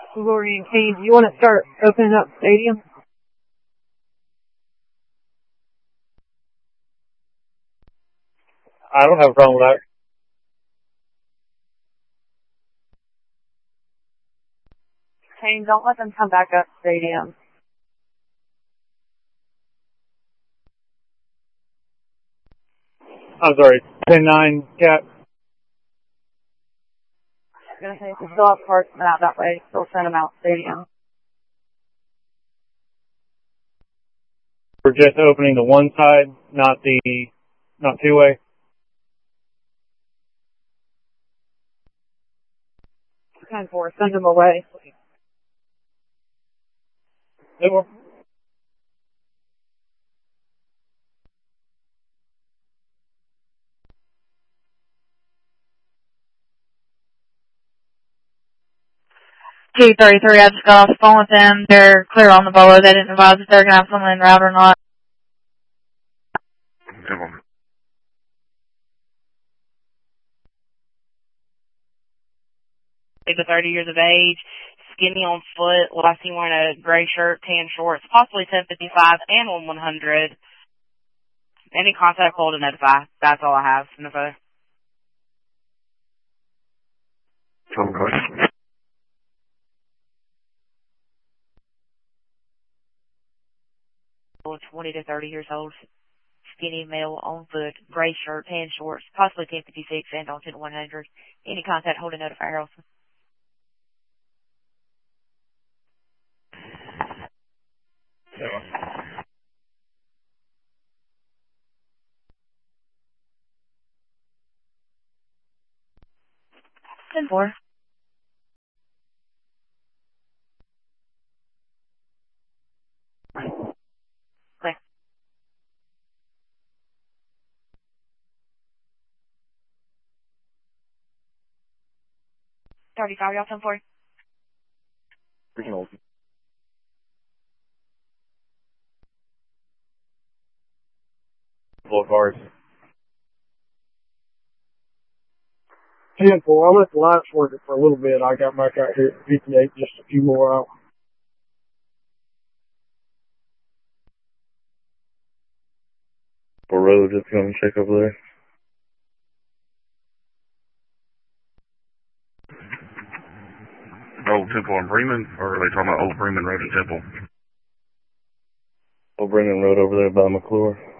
Lori and Kane, do you want to start opening up the stadium? I don't have a problem with that. Kane, don't let them come back up stadium. I'm sorry, 10-9, Cap. I was going to say, if you still have parts out that way, still send them out stadium. We're just opening the one side, not two-way. 10-4, send them away. It will. T-33, I just got off the phone with them. They're clear on the Bolo. They didn't advise if they're going to have someone en route or not. Maybe 30 years of age, skinny on foot, last seen wearing a gray shirt, tan shorts, possibly 1055 and 100. Any contact, call to notify. That's all I have. Info. Okay. 20 to 30 years old, skinny male on foot, gray shirt, tan shorts, possibly 1056 and on 100. Any contact, hold to notify Harrelson. Yeah. 10-4. Clear. 35, y'all 10-4. Original. Full cars. 10-4. I'll let the lights work it for a little bit. I got back out here at 58, just a few more out. For road, just come check over there. Old Temple and Bremen, or are they talking about Old Bremen Road and Temple? Old Bremen Road over there by McClure.